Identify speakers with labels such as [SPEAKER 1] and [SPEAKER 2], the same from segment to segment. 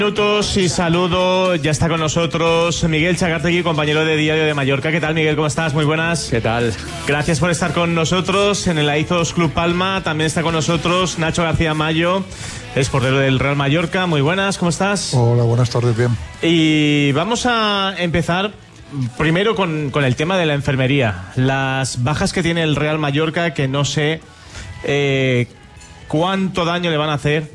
[SPEAKER 1] Minutos y saludo, ya está con nosotros Miguel Chacartegui, compañero de Diario de Mallorca. ¿Qué tal, Miguel? ¿Cómo estás? Muy buenas.
[SPEAKER 2] ¿Qué tal?
[SPEAKER 1] Gracias por estar con nosotros en el Aizos Club Palma. También está con nosotros Nacho García Mayo, es portero del Real Mallorca. Muy buenas, ¿cómo estás?
[SPEAKER 3] Hola, buenas tardes, bien.
[SPEAKER 1] Y vamos a empezar primero con el tema de la enfermería. Las bajas que tiene el Real Mallorca, que no sé cuánto daño le van a hacer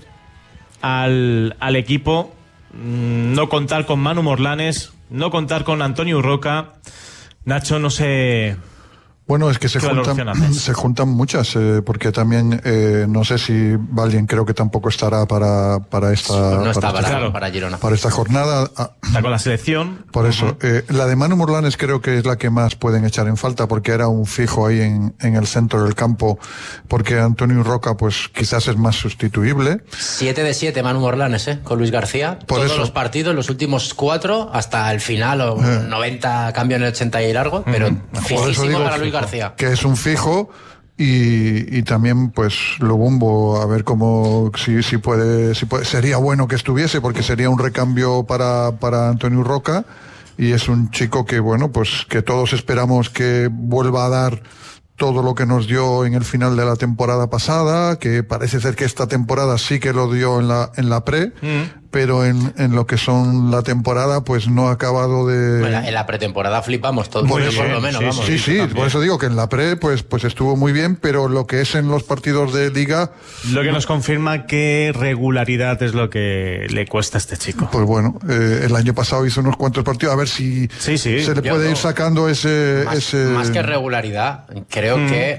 [SPEAKER 1] al equipo. No contar con Manu Morlanes, no contar con Antonio Urroca. Nacho, no sé.
[SPEAKER 3] Bueno, es que se juntan muchas, porque también no sé si Valien creo que tampoco estará para esta.
[SPEAKER 2] No está
[SPEAKER 3] para Girona. Para esta jornada.
[SPEAKER 1] Está con la selección.
[SPEAKER 3] Por eso. La de Manu Morlanes creo que es la que más pueden echar en falta, porque era un fijo ahí en el centro del campo, porque Antonio Urroca pues quizás es más sustituible.
[SPEAKER 2] 7 de 7 Manu Morlanes, con Luis García.
[SPEAKER 3] Por
[SPEAKER 2] Todos
[SPEAKER 3] eso.
[SPEAKER 2] los partidos, los últimos 4, hasta el final, o 90 cambio en el 80 y largo, pero fijísimo para Luis García.
[SPEAKER 3] Que es un fijo y también pues Lubumbo, a ver cómo si puede, sería bueno que estuviese, porque sería un recambio para Antonio Urroca, y es un chico que bueno, pues que todos esperamos que vuelva a dar todo lo que nos dio en el final de la temporada pasada, que parece ser que esta temporada sí que lo dio en la pre, pero en lo que son la temporada pues no ha acabado de...
[SPEAKER 2] Bueno, en la pretemporada flipamos todos, por lo menos, vamos.
[SPEAKER 3] Sí, por eso digo que en la pre pues estuvo muy bien, pero lo que es en los partidos de liga...
[SPEAKER 1] Lo que nos confirma que regularidad es lo que le cuesta a este chico.
[SPEAKER 3] Pues bueno, el año pasado hizo unos cuantos partidos, a ver si se le puede ir sacando ese...
[SPEAKER 2] Más que regularidad, creo que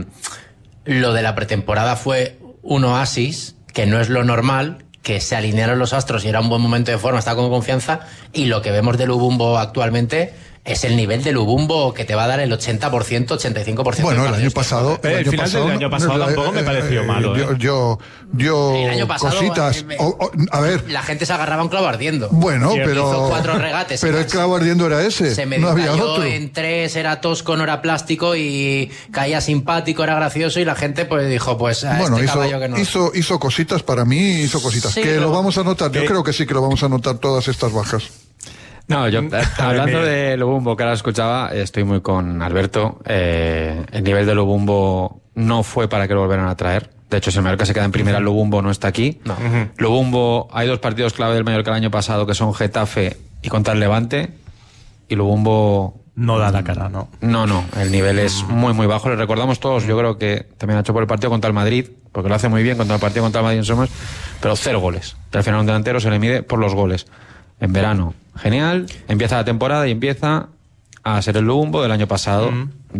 [SPEAKER 2] lo de la pretemporada fue un oasis, que no es lo normal, que se alinearon los astros y era un buen momento de forma, está con confianza, y lo que vemos de Lubumbo actualmente es el nivel de Lubumbo que te va a dar el 80%, 85%.
[SPEAKER 3] Bueno, el año pasado...
[SPEAKER 1] El final del año pasado tampoco me pareció malo.
[SPEAKER 3] Yo
[SPEAKER 2] el año pasado,
[SPEAKER 3] cositas... a ver...
[SPEAKER 2] La gente se agarraba a un clavo ardiendo.
[SPEAKER 3] Bueno, pero...
[SPEAKER 2] Hizo 4 regates.
[SPEAKER 3] Pero el clavo ardiendo era ese.
[SPEAKER 2] Se me
[SPEAKER 3] no había
[SPEAKER 2] cayó
[SPEAKER 3] otro.
[SPEAKER 2] en 3, era tosco, no era plástico, y caía simpático, era gracioso, y la gente pues dijo, pues a
[SPEAKER 3] bueno,
[SPEAKER 2] este caballo que no.
[SPEAKER 3] hizo cositas para mí, hizo cositas.
[SPEAKER 2] Sí,
[SPEAKER 3] que lo vamos a notar, yo creo que sí que lo vamos a notar todas estas bajas.
[SPEAKER 4] No, yo hablando de Lubumbo, que ahora escuchaba, estoy muy con Alberto. El nivel de Lubumbo no fue para que lo volvieran a traer. De hecho, si el Mallorca se queda en primera, Lubumbo no está aquí. No. Lubumbo, hay 2 partidos clave del Mallorca el año pasado, que son Getafe y contra el Levante, y Lubumbo...
[SPEAKER 1] No da la cara, ¿no?
[SPEAKER 4] No, el nivel es muy, muy bajo. Le recordamos todos, yo creo que también ha hecho por el partido contra el Madrid, porque lo hace muy bien contra el partido contra el Madrid en Somos, pero 0 goles. Al final un delantero se le mide por los goles. En verano, genial, empieza la temporada y empieza a ser el Lubumbo del año pasado.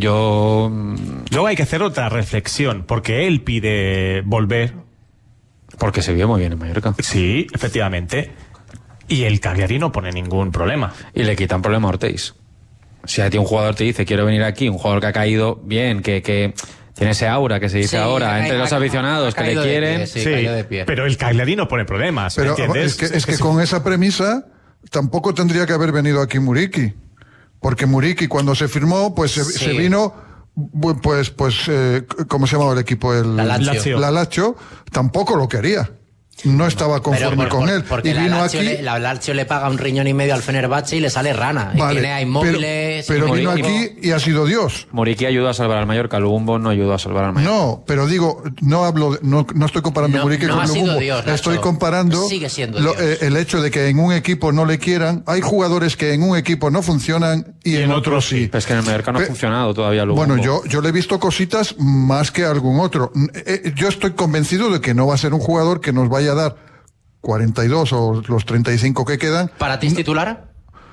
[SPEAKER 1] Luego hay que hacer otra reflexión, porque él pide volver.
[SPEAKER 4] Porque se vio muy bien en Mallorca.
[SPEAKER 1] Sí, efectivamente. Y el Cagliari no pone ningún problema.
[SPEAKER 4] Y le quitan problema a Ortiz. Si a ti un jugador te dice, quiero venir aquí, un jugador que ha caído bien, que tiene ese aura que se dice ahora entre los aficionados que le quieren.
[SPEAKER 1] De pie. Pero el Cagliari no pone problemas, ¿me entiendes?
[SPEAKER 3] Es que con esa premisa tampoco tendría que haber venido aquí Muriqui, porque Muriqui cuando se firmó pues se vino pues ¿cómo se llamaba el equipo? La Lazio tampoco lo quería. No estaba conforme con él.
[SPEAKER 2] Porque
[SPEAKER 3] y vino
[SPEAKER 2] la Lazio le paga 1,5 millones al Fenerbahce y le sale rana.
[SPEAKER 3] Vale,
[SPEAKER 2] y tiene a Inmóviles.
[SPEAKER 3] Pero vino aquí y ha sido Dios.
[SPEAKER 4] Muriqui ayudó a salvar al Mallorca, Lubumbo no ayudó a salvar al Mallorca.
[SPEAKER 3] No, pero digo, no estoy comparando Muriqui con Lubumbo. Estoy comparando el hecho de que en un equipo no le quieran. Hay jugadores que en un equipo no funcionan y en otros sí.
[SPEAKER 4] Pero es que en el Mallorca no ha funcionado todavía Lubumbo.
[SPEAKER 3] Bueno, yo le he visto cositas más que algún otro. Yo estoy convencido de que no va a ser un jugador que nos vaya a dar 42 o los 35 que quedan.
[SPEAKER 2] ¿Para ti es titular?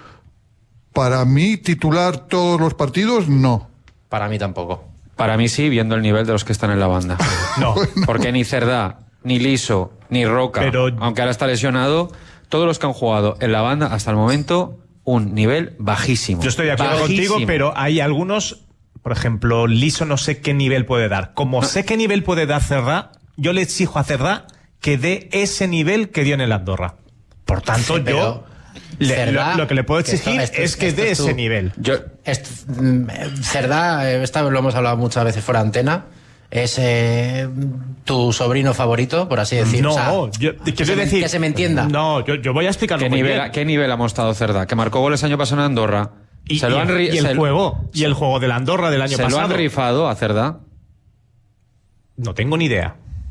[SPEAKER 3] Para mí, titular todos los partidos, no.
[SPEAKER 2] Para mí tampoco.
[SPEAKER 4] Para mí sí, viendo el nivel de los que están en la banda.
[SPEAKER 1] No.
[SPEAKER 4] Porque ni Cerdá, ni Liso, ni Roca, aunque ahora está lesionado, todos los que han jugado en la banda hasta el momento, un nivel bajísimo.
[SPEAKER 1] Yo estoy de acuerdo contigo, pero hay algunos, por ejemplo, Liso no sé qué nivel puede dar. Como sé qué nivel puede dar Cerdá, yo le exijo a Cerdá que dé ese nivel que dio en el Andorra. Por tanto, yo lo que le puedo exigir es que dé ese nivel.
[SPEAKER 2] Cerdá, lo hemos hablado muchas veces fuera de antena, es tu sobrino favorito, por así decirlo.
[SPEAKER 1] No,
[SPEAKER 2] o sea,
[SPEAKER 1] yo quiero decir...
[SPEAKER 2] que se me entienda.
[SPEAKER 1] No, yo voy a explicarlo muy bien.
[SPEAKER 4] ¿Qué nivel ha mostrado Cerdá? Que marcó goles año pasado en Andorra.
[SPEAKER 1] Y el juego de la Andorra del año pasado.
[SPEAKER 4] ¿Se lo han rifado a Cerdá?
[SPEAKER 1] No tengo ni idea.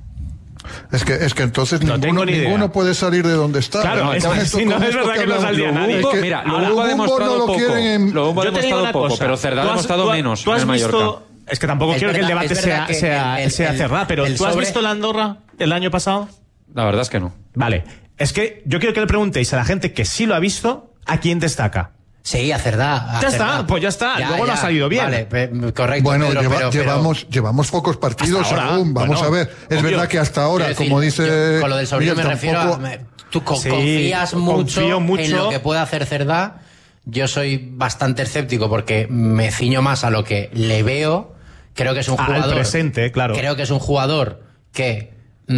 [SPEAKER 3] Es que entonces
[SPEAKER 1] No tengo ni idea.
[SPEAKER 3] ninguno puede salir de donde está.
[SPEAKER 1] Claro, es verdad que no saldría nadie.
[SPEAKER 4] Mira, Lobumbo ha demostrado poco. Lobumbo ha demostrado poco, pero Cerdá ha demostrado menos en el Mallorca.
[SPEAKER 1] Es que tampoco quiero que el debate sea Cerdá, pero ¿tú has visto la Andorra el año pasado?
[SPEAKER 4] La verdad es que no.
[SPEAKER 1] Vale, es que yo quiero que le preguntéis a la gente que sí lo ha visto, ¿a quién destaca?
[SPEAKER 2] Sí, a Cerdá.
[SPEAKER 1] Ya está, pues ya está. Luego no ha salido bien.
[SPEAKER 2] Vale, correcto.
[SPEAKER 3] Bueno,
[SPEAKER 2] Pedro,
[SPEAKER 3] llevamos pocos partidos
[SPEAKER 1] ahora,
[SPEAKER 3] aún. Vamos a ver. Es verdad que hasta ahora,
[SPEAKER 2] quiero decir,
[SPEAKER 3] como dice...
[SPEAKER 2] con lo del sobrino
[SPEAKER 3] Miguel,
[SPEAKER 2] me refiero
[SPEAKER 3] tampoco-
[SPEAKER 2] a... Tú confías mucho en lo que puede hacer Cerdá. Yo soy bastante escéptico porque me ciño más a lo que le veo. Creo que es un jugador...
[SPEAKER 1] Al presente, claro.
[SPEAKER 2] Creo que es un jugador que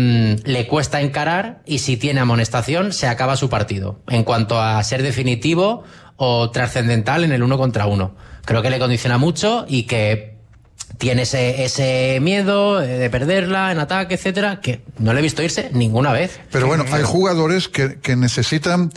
[SPEAKER 2] le cuesta encarar y si tiene amonestación se acaba su partido. En cuanto a ser definitivo o trascendental en el 1 contra 1. Creo que le condiciona mucho y que tiene ese miedo de perderla en ataque, etcétera, que no le he visto irse ninguna vez.
[SPEAKER 3] Pero bueno, hay jugadores que necesitan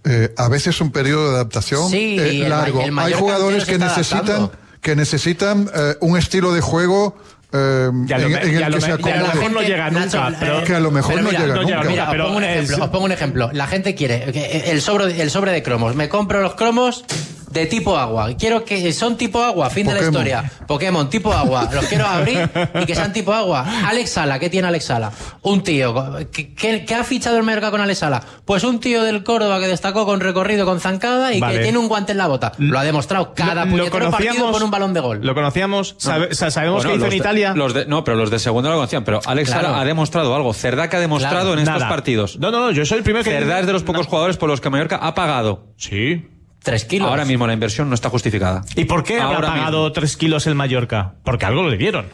[SPEAKER 3] a veces un periodo de adaptación
[SPEAKER 2] Sí, y
[SPEAKER 3] largo.
[SPEAKER 2] el
[SPEAKER 3] Hay
[SPEAKER 2] Mallorca
[SPEAKER 3] jugadores
[SPEAKER 2] se está adaptando.
[SPEAKER 3] que necesitan un estilo de juego en el que se
[SPEAKER 1] a lo mejor
[SPEAKER 3] acomode.
[SPEAKER 1] no llega nunca, pero
[SPEAKER 3] que a lo mejor
[SPEAKER 2] pero
[SPEAKER 3] no
[SPEAKER 2] mira,
[SPEAKER 3] llega nunca.
[SPEAKER 2] Mira,
[SPEAKER 1] pero
[SPEAKER 2] os pongo un ejemplo. La gente quiere el sobre de cromos. Me compro los cromos de tipo agua. Quiero que son tipo agua, fin de la
[SPEAKER 3] Pokémon.
[SPEAKER 2] historia. Pokémon, tipo agua. Los quiero abrir y que sean tipo agua. Alex Sala, ¿qué tiene Alex Sala? Un tío. ¿Qué ha fichado el Mallorca con Alex Sala? Pues un tío del Córdoba que destacó con recorrido, con zancada y
[SPEAKER 1] Vale.
[SPEAKER 2] que tiene un guante en la bota. Lo ha demostrado cada puñetero partido con un balón de gol.
[SPEAKER 1] Lo conocíamos, sabemos
[SPEAKER 4] Bueno,
[SPEAKER 1] que hizo en Italia.
[SPEAKER 4] Pero los de segunda lo conocían. Pero Alex
[SPEAKER 2] Claro.
[SPEAKER 4] Sala ha demostrado algo. Cerdá que ha demostrado en estos
[SPEAKER 1] Nada.
[SPEAKER 4] partidos.
[SPEAKER 1] No, yo soy el primero que...
[SPEAKER 4] Cerdá es de los pocos jugadores por los que Mallorca ha pagado.
[SPEAKER 1] Sí.
[SPEAKER 2] 3 kilos.
[SPEAKER 4] Ahora mismo la inversión no está justificada.
[SPEAKER 1] ¿Y por qué habrá
[SPEAKER 4] Ahora
[SPEAKER 1] pagado 3 kilos el Mallorca? Porque algo le dieron.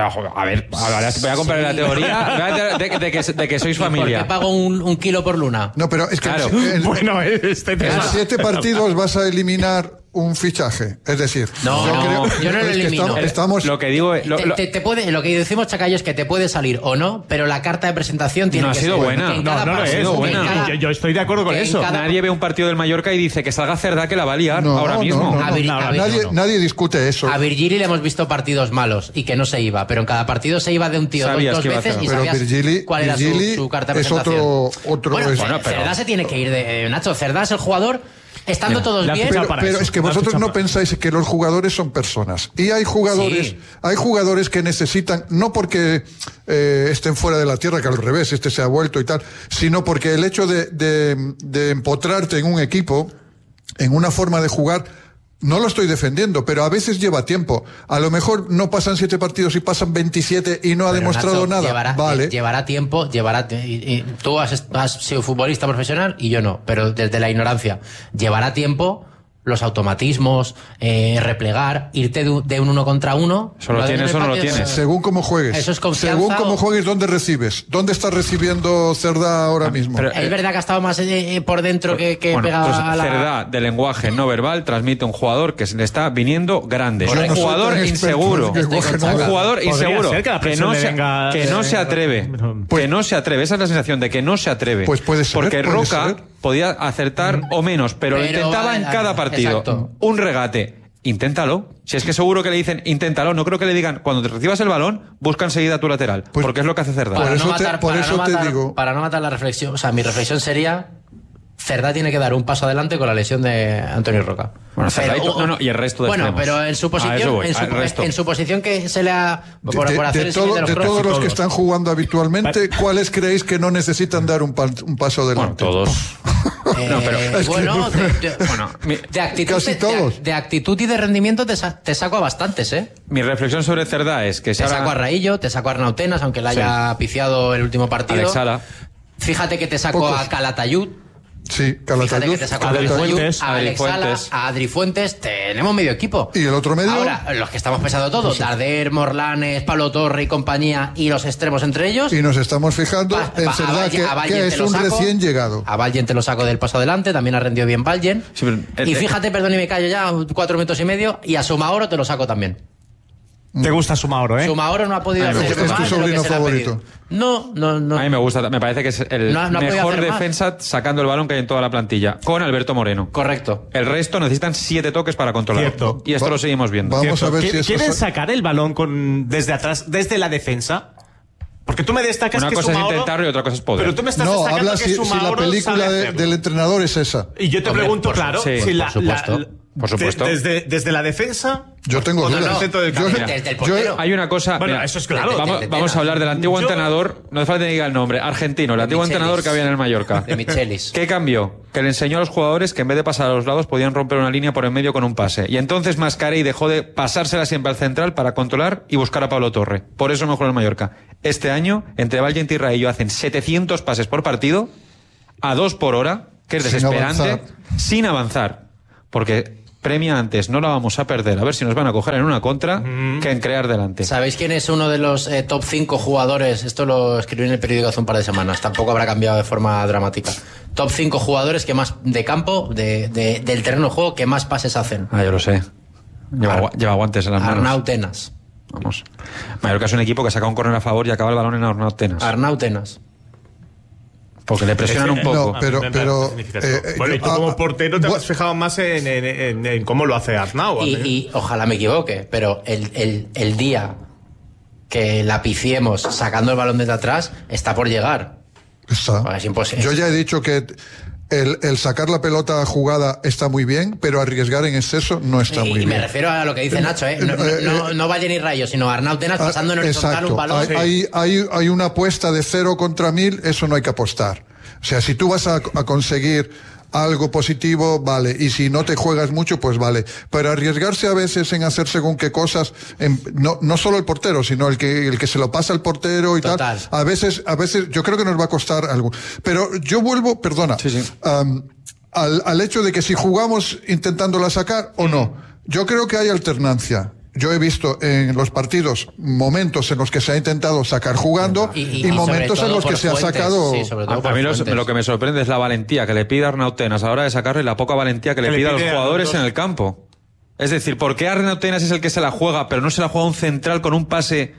[SPEAKER 4] A ver, ahora voy a comprar la teoría de que sois
[SPEAKER 2] ¿Por
[SPEAKER 4] familia.
[SPEAKER 2] qué pago un kilo por luna?
[SPEAKER 3] No, pero es que
[SPEAKER 4] Claro.
[SPEAKER 1] Bueno, este
[SPEAKER 3] en
[SPEAKER 1] tema...
[SPEAKER 3] 7 partidos vas a eliminar un fichaje. Es decir,
[SPEAKER 2] No, yo no lo
[SPEAKER 3] es que
[SPEAKER 2] elimino.
[SPEAKER 3] estamos
[SPEAKER 4] Lo que digo es...
[SPEAKER 2] Lo que decimos, Chacayo, es que te puede salir o no, pero la carta de presentación tiene
[SPEAKER 4] No ha
[SPEAKER 2] que
[SPEAKER 4] sido
[SPEAKER 2] ser
[SPEAKER 4] buena.
[SPEAKER 2] que en
[SPEAKER 1] No,
[SPEAKER 2] cada
[SPEAKER 1] no lo
[SPEAKER 2] partido,
[SPEAKER 1] es.
[SPEAKER 4] sido
[SPEAKER 2] que
[SPEAKER 4] buena.
[SPEAKER 2] en cada-
[SPEAKER 1] Yo estoy de acuerdo con
[SPEAKER 2] que en
[SPEAKER 1] eso.
[SPEAKER 2] cada-
[SPEAKER 4] Nadie ve un partido del Mallorca y dice que salga Cerdá que la va a liar
[SPEAKER 3] No,
[SPEAKER 4] ahora
[SPEAKER 3] no,
[SPEAKER 4] mismo.
[SPEAKER 3] no, no.
[SPEAKER 2] A Vir- a Vir-
[SPEAKER 3] Nadie discute eso.
[SPEAKER 2] A Virgili le hemos visto partidos malos y que no se iba, pero en cada partido se iba de un tío
[SPEAKER 4] Sabías
[SPEAKER 2] dos
[SPEAKER 4] que iba a
[SPEAKER 2] veces
[SPEAKER 4] hacer.
[SPEAKER 2] y
[SPEAKER 3] Pero
[SPEAKER 2] sabías
[SPEAKER 3] Virgili-
[SPEAKER 2] cuál era
[SPEAKER 3] Virgili
[SPEAKER 2] su carta de
[SPEAKER 3] es
[SPEAKER 2] presentación.
[SPEAKER 3] otro
[SPEAKER 2] Bueno,
[SPEAKER 3] es-
[SPEAKER 4] Bueno, pero-
[SPEAKER 2] Cerdá se tiene que ir de Nacho. Cerdá es el jugador, estando todos
[SPEAKER 1] le ha
[SPEAKER 2] bien.
[SPEAKER 1] fichado para
[SPEAKER 3] Pero
[SPEAKER 1] eso.
[SPEAKER 3] es que
[SPEAKER 1] No has
[SPEAKER 3] vosotros
[SPEAKER 1] fichado
[SPEAKER 3] no
[SPEAKER 1] para-
[SPEAKER 3] pensáis que los jugadores son personas. Y hay jugadores que necesitan, no porque estén fuera de la tierra, que al revés, este se ha vuelto y tal, sino porque el hecho de empotrarte en un equipo, en una forma de jugar, no lo estoy defendiendo, pero a veces lleva tiempo. A lo mejor no pasan 7 partidos y pasan 27 y no ha
[SPEAKER 2] Pero,
[SPEAKER 3] demostrado
[SPEAKER 2] Nacho,
[SPEAKER 3] nada. Vale.
[SPEAKER 2] Llevará tiempo, y tú has sido futbolista profesional y yo no, pero desde la ignorancia. Llevará tiempo los automatismos, replegar, irte de un 1 contra 1.
[SPEAKER 4] ¿Eso lo tienes o no lo tienes?
[SPEAKER 3] Según cómo juegues.
[SPEAKER 2] Eso es confianza
[SPEAKER 3] Según cómo
[SPEAKER 2] o-
[SPEAKER 3] juegues, ¿dónde recibes? ¿Dónde está recibiendo Cerdá ahora mismo?
[SPEAKER 4] pero-
[SPEAKER 2] Es verdad que ha estado más por dentro que
[SPEAKER 4] Bueno,
[SPEAKER 2] pegaba
[SPEAKER 4] pues
[SPEAKER 2] a la...
[SPEAKER 4] Cerdá, de lenguaje no verbal, transmite un jugador que se le está viniendo grande.
[SPEAKER 3] Yo no
[SPEAKER 4] Un
[SPEAKER 3] soy
[SPEAKER 4] jugador
[SPEAKER 3] tan experto
[SPEAKER 4] inseguro.
[SPEAKER 3] en lenguaje
[SPEAKER 2] Estoy
[SPEAKER 3] no
[SPEAKER 2] con
[SPEAKER 4] Un
[SPEAKER 3] verbal.
[SPEAKER 4] jugador
[SPEAKER 1] Podría
[SPEAKER 4] inseguro.
[SPEAKER 1] ser que la presión le venga,
[SPEAKER 4] que no se atreve. Que no se atreve. Esa es la sensación de que no se atreve.
[SPEAKER 3] Pues puede ser,
[SPEAKER 4] Porque
[SPEAKER 3] puede
[SPEAKER 4] Roca
[SPEAKER 3] ser.
[SPEAKER 4] podía acertar o menos, pero lo
[SPEAKER 2] Pero
[SPEAKER 4] intentaba en cada partido.
[SPEAKER 2] exacto.
[SPEAKER 4] Un regate. Inténtalo. Si es que seguro que le dicen inténtalo, no creo que le digan cuando te recibas el balón, busca enseguida tu lateral.
[SPEAKER 3] Pues-
[SPEAKER 4] porque es lo que hace Cerdá.
[SPEAKER 3] Por eso te digo-
[SPEAKER 2] Para no matar la reflexión, o sea, mi reflexión sería: Cerdá tiene que dar un paso adelante con la lesión de Antonio Roca.
[SPEAKER 4] Bueno, Cerdá y
[SPEAKER 2] Pero-
[SPEAKER 4] y el resto de
[SPEAKER 2] Bueno,
[SPEAKER 4] extremos.
[SPEAKER 2] pero en su
[SPEAKER 4] A eso
[SPEAKER 2] posición,
[SPEAKER 4] voy, al resto.
[SPEAKER 2] en su posición que se le ha por hacer el símil de los
[SPEAKER 3] de
[SPEAKER 2] cromos.
[SPEAKER 3] todos los que
[SPEAKER 1] todos.
[SPEAKER 3] están jugando habitualmente, ¿cuáles creéis que no necesitan dar un paso
[SPEAKER 4] Bueno,
[SPEAKER 3] adelante?
[SPEAKER 4] todos. No, pero-
[SPEAKER 3] Es que-
[SPEAKER 2] Bueno,
[SPEAKER 4] Bueno,
[SPEAKER 2] de actitud,
[SPEAKER 3] Casi todos.
[SPEAKER 2] de actitud y de rendimiento te saco a bastantes, ¿eh?
[SPEAKER 4] Mi reflexión sobre Cerdá es que si
[SPEAKER 2] Te
[SPEAKER 4] ahora-
[SPEAKER 2] saco a Raillo, te saco a Arnautenas, aunque le haya piciado el último partido.
[SPEAKER 4] Alex Sala.
[SPEAKER 2] Fíjate que te saco
[SPEAKER 3] Pocos.
[SPEAKER 2] a Calatayud.
[SPEAKER 3] Sí,
[SPEAKER 2] Fíjate
[SPEAKER 3] Calatayud.
[SPEAKER 2] que te saco a
[SPEAKER 1] Adri
[SPEAKER 2] Calatayud,
[SPEAKER 1] Fuentes.
[SPEAKER 2] a Alex
[SPEAKER 4] Adri
[SPEAKER 2] Sala,
[SPEAKER 4] Fuentes.
[SPEAKER 2] a Adri Fuentes. Tenemos medio equipo.
[SPEAKER 3] ¿Y el otro medio?
[SPEAKER 2] Ahora, los que estamos pesando todo, Darder, Morlanes, Pablo Torre y compañía, y los extremos entre ellos.
[SPEAKER 3] Y nos estamos fijando en
[SPEAKER 2] a
[SPEAKER 3] Cerdá,
[SPEAKER 2] Vallen
[SPEAKER 3] que
[SPEAKER 2] te
[SPEAKER 3] es
[SPEAKER 2] lo
[SPEAKER 3] un
[SPEAKER 2] saco.
[SPEAKER 3] recién llegado.
[SPEAKER 2] A Vallen te lo saco del paso adelante, también ha rendido bien Vallen.
[SPEAKER 4] Sí, pero
[SPEAKER 2] y fíjate, perdón y me callo ya, 4 minutos y medio, y a Sumaoro te lo saco también.
[SPEAKER 1] Te gusta Sumaoro, ¿eh?
[SPEAKER 2] Sumaoro no ha podido hacer
[SPEAKER 3] ¿Es tu
[SPEAKER 2] más de lo
[SPEAKER 3] sobrino
[SPEAKER 2] que se le ha
[SPEAKER 3] favorito?
[SPEAKER 2] pedido. No.
[SPEAKER 4] A mí me gusta, me parece que es el
[SPEAKER 2] No ha podido
[SPEAKER 4] mejor
[SPEAKER 2] hacer más.
[SPEAKER 4] defensa sacando el balón que hay en toda la plantilla, con Alberto Moreno.
[SPEAKER 2] Correcto.
[SPEAKER 4] El resto necesitan 7 toques para controlar.
[SPEAKER 1] Cierto.
[SPEAKER 4] Y esto lo seguimos viendo.
[SPEAKER 3] Vamos a ver si eso
[SPEAKER 1] ¿Quieren
[SPEAKER 3] se-
[SPEAKER 1] sacar el balón desde atrás, desde la defensa? Porque tú me destacas
[SPEAKER 4] Una
[SPEAKER 1] que
[SPEAKER 4] cosa es
[SPEAKER 1] Sumaoro...
[SPEAKER 4] intentarlo y otra cosa es poder.
[SPEAKER 1] Pero tú me estás
[SPEAKER 3] No,
[SPEAKER 1] destacando
[SPEAKER 3] habla
[SPEAKER 1] que
[SPEAKER 3] si la
[SPEAKER 1] Sumaoro
[SPEAKER 3] película
[SPEAKER 1] sabe hacerlo.
[SPEAKER 3] del entrenador es esa.
[SPEAKER 1] Y yo te
[SPEAKER 2] Hombre,
[SPEAKER 1] pregunto,
[SPEAKER 2] por
[SPEAKER 1] claro,
[SPEAKER 4] sí,
[SPEAKER 1] si
[SPEAKER 2] por supuesto.
[SPEAKER 4] Por supuesto.
[SPEAKER 1] Desde la defensa...
[SPEAKER 3] Yo tengo
[SPEAKER 1] o desde
[SPEAKER 3] dudas.
[SPEAKER 1] el centro del
[SPEAKER 3] Yo-
[SPEAKER 1] campo.
[SPEAKER 2] Desde el
[SPEAKER 3] yo-
[SPEAKER 2] portero.
[SPEAKER 4] Hay una cosa.
[SPEAKER 1] Bueno, eso es claro.
[SPEAKER 4] Vamos a hablar del antiguo
[SPEAKER 1] Yo-
[SPEAKER 4] entrenador. No hace falta que diga el nombre. Argentino, el antiguo
[SPEAKER 2] Michelis.
[SPEAKER 4] entrenador que había en el Mallorca.
[SPEAKER 2] De Michelis.
[SPEAKER 4] ¿Qué cambió? Que le enseñó a los jugadores que en vez de pasar a los lados podían romper una línea por en medio con un pase. Y entonces Mascarell dejó de pasársela siempre al central para controlar y buscar a Pablo Torre. Por eso mejoró el Mallorca. Este año, entre Valiente y Raillo hacen 700 pases por partido, a 2 por hora, que es
[SPEAKER 3] Sin
[SPEAKER 4] desesperante,
[SPEAKER 3] avanzar.
[SPEAKER 4] sin avanzar. Porque premia antes, no la vamos a perder. A ver si nos van a coger en una contra que en crear delante.
[SPEAKER 2] ¿Sabéis quién es uno de los top 5 jugadores? Esto lo escribí en el periódico hace un par de semanas. Tampoco habrá cambiado de forma dramática. Top 5 jugadores que más de campo, del terreno de juego, que más pases hacen.
[SPEAKER 4] Ah, yo lo sé. Lleva guantes en las manos.
[SPEAKER 2] Arnau Tenas.
[SPEAKER 4] Vamos. Mallorca es un equipo que saca un córner a favor y acaba el balón en Arnau Tenas.
[SPEAKER 2] Arnau Tenas.
[SPEAKER 4] Porque le presionan un poco.
[SPEAKER 3] No, pero-
[SPEAKER 1] Bueno, y tú como portero te has fijado más en cómo lo hace Arnau.
[SPEAKER 2] Y ojalá me equivoque, pero el día que la piciemos sacando el balón desde atrás está por llegar.
[SPEAKER 3] Está.
[SPEAKER 2] Pues es imposible.
[SPEAKER 3] Yo ya he dicho que el sacar la pelota jugada está muy bien, pero arriesgar en exceso no está muy
[SPEAKER 2] Y me
[SPEAKER 3] bien.
[SPEAKER 2] refiero a lo que dice Nacho, ¿eh? No Valle ni Rayo, sino Arnau Tenas pasando en horizontal
[SPEAKER 3] Exacto.
[SPEAKER 2] un balón.
[SPEAKER 3] Hay una apuesta de 0 contra 1000, eso no hay que apostar. O sea, si tú vas a conseguir algo positivo, vale, y si no te juegas mucho, pues vale. Pero arriesgarse a veces en hacer según qué cosas, no solo el portero, sino el que se lo pasa al portero y
[SPEAKER 2] Total.
[SPEAKER 3] tal, a veces yo creo que nos va a costar algo. Pero yo vuelvo, perdona,
[SPEAKER 4] Sí.
[SPEAKER 3] al hecho de que si jugamos intentándola sacar o no. Yo creo que hay alternancia. Yo he visto en los partidos momentos en los que se ha intentado sacar jugando y
[SPEAKER 2] sobre
[SPEAKER 3] momentos en
[SPEAKER 2] todo
[SPEAKER 3] los que
[SPEAKER 2] por
[SPEAKER 3] se ha
[SPEAKER 2] Fuentes,
[SPEAKER 3] sacado.
[SPEAKER 2] sí, sobre todo
[SPEAKER 4] A
[SPEAKER 2] por
[SPEAKER 4] mí
[SPEAKER 2] Fuentes.
[SPEAKER 4] lo que me sorprende es la valentía que le pide a Arnau Tenas a la hora de sacarlo y la poca valentía que le pide a los jugadores en el campo. Es decir, ¿por qué Arnau Tenas es el que se la juega, pero no se la juega un central con un pase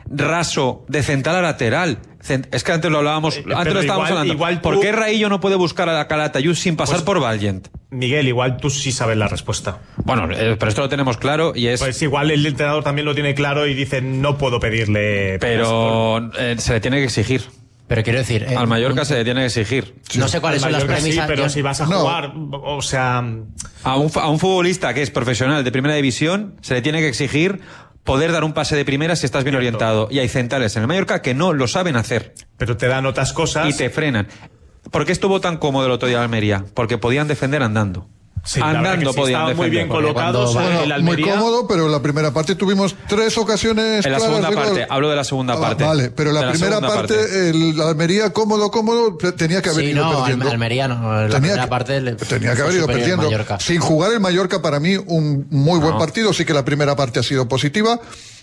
[SPEAKER 4] raso de central a lateral? Es que antes lo hablábamos, antes lo estábamos hablando.
[SPEAKER 1] igual
[SPEAKER 4] ¿Por
[SPEAKER 1] tú-
[SPEAKER 4] qué Raillo no puede buscar a la Calatayud sin pasar
[SPEAKER 1] Pues-
[SPEAKER 4] por Valiant?
[SPEAKER 1] Miguel, igual tú sí sabes la respuesta.
[SPEAKER 4] Bueno, pero esto lo tenemos claro y es...
[SPEAKER 1] Pues igual el entrenador también lo tiene claro y dice, no puedo pedirle...
[SPEAKER 4] pero se le tiene que exigir.
[SPEAKER 2] Pero quiero decir...
[SPEAKER 4] Al Mallorca se le tiene que exigir.
[SPEAKER 2] No sé cuáles son las
[SPEAKER 1] Mallorca sí,
[SPEAKER 2] premisas.
[SPEAKER 1] pero
[SPEAKER 2] yo-
[SPEAKER 1] si vas a
[SPEAKER 3] No.
[SPEAKER 1] jugar, o sea...
[SPEAKER 4] A un futbolista que es profesional de primera división se le tiene que exigir poder dar un pase de primera si estás bien
[SPEAKER 1] Cierto.
[SPEAKER 4] orientado. Y hay centrales en el Mallorca que no lo saben hacer
[SPEAKER 1] Pero te dan otras cosas...
[SPEAKER 4] y te frenan. ¿Por qué estuvo tan cómodo el otro día en Almería? Porque podían defender andando.
[SPEAKER 1] Sí, la verdad que
[SPEAKER 4] Andando
[SPEAKER 1] sí,
[SPEAKER 4] podían
[SPEAKER 1] estaban muy
[SPEAKER 4] defender.
[SPEAKER 1] bien colocados
[SPEAKER 2] cuando
[SPEAKER 1] en
[SPEAKER 3] Bueno,
[SPEAKER 1] el
[SPEAKER 3] muy
[SPEAKER 1] Almería.
[SPEAKER 3] cómodo, pero en la primera parte tuvimos 3 ocasiones
[SPEAKER 4] En la
[SPEAKER 3] claras
[SPEAKER 4] segunda
[SPEAKER 3] de gol.
[SPEAKER 4] parte, hablo de la segunda parte.
[SPEAKER 3] Vale, pero
[SPEAKER 4] De
[SPEAKER 3] la primera
[SPEAKER 4] segunda
[SPEAKER 3] parte, el Almería cómodo, tenía que haber
[SPEAKER 2] Sí,
[SPEAKER 3] ido
[SPEAKER 2] no,
[SPEAKER 3] perdiendo.
[SPEAKER 2] Almería no. La primera parte
[SPEAKER 3] tenía que
[SPEAKER 2] fue
[SPEAKER 3] haber ido
[SPEAKER 2] superior
[SPEAKER 3] perdiendo.
[SPEAKER 2] Mallorca.
[SPEAKER 3] Sin jugar el Mallorca, para mí, un muy buen partido. Sí que la primera parte ha sido positiva,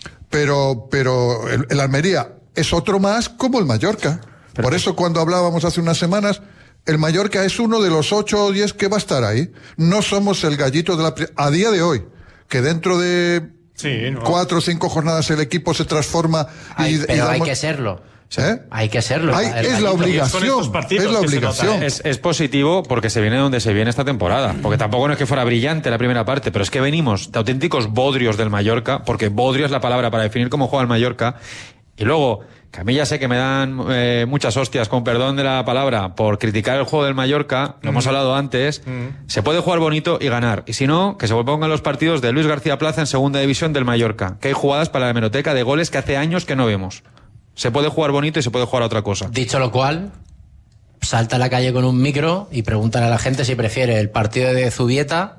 [SPEAKER 3] pero el Almería es otro más como el Mallorca. Por eso cuando hablábamos hace unas semanas, el Mallorca es uno de los 8 o 10 que va a estar ahí. No somos el gallito de a día de hoy, que dentro de
[SPEAKER 1] Sí, no.
[SPEAKER 3] 4 o 5 jornadas el equipo se transforma
[SPEAKER 2] Pero hay
[SPEAKER 3] damos-
[SPEAKER 2] que serlo.
[SPEAKER 3] ¿Eh?
[SPEAKER 2] Hay que serlo.
[SPEAKER 3] Ay,
[SPEAKER 2] El
[SPEAKER 3] es la
[SPEAKER 2] gallito.
[SPEAKER 1] Con estos
[SPEAKER 3] obligación.
[SPEAKER 1] partidos
[SPEAKER 3] Es la
[SPEAKER 1] que se nota,
[SPEAKER 3] obligación.
[SPEAKER 4] Es positivo porque se viene donde se viene esta temporada. Porque tampoco no es que fuera brillante la primera parte, pero es que venimos de auténticos bodrios del Mallorca, porque bodrio es la palabra para definir cómo juega el Mallorca. Y luego, que a mí ya sé que me dan muchas hostias, con perdón de la palabra, por criticar el juego del Mallorca, lo hemos hablado antes, se puede jugar bonito y ganar. Y si no, que se pongan los partidos de Luis García Plaza en segunda división del Mallorca, que hay jugadas para la hemeroteca de goles que hace años que no vemos. Se puede jugar bonito y se puede jugar a otra cosa.
[SPEAKER 2] Dicho lo cual, salta a la calle con un micro y pregúntale a la gente si prefiere el partido de Zubieta